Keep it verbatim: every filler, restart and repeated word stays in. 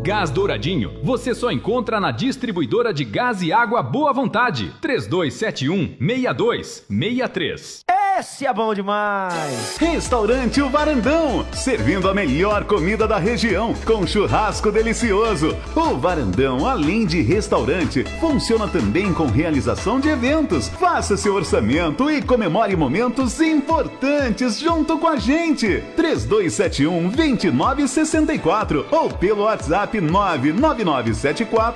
Gás Douradinho, você só encontra na distribuidora de gás e água Boa Vontade. três dois sete um, seis dois seis três. Esse é bom demais! Restaurante O Varandão, servindo a melhor comida da região, com churrasco delicioso. O Varandão, além de restaurante, funciona também com realização de eventos. Faça seu orçamento e comemore momentos importantes junto com a gente. três dois sete um, dois nove seis quatro ou pelo WhatsApp nove nove nove sete quatro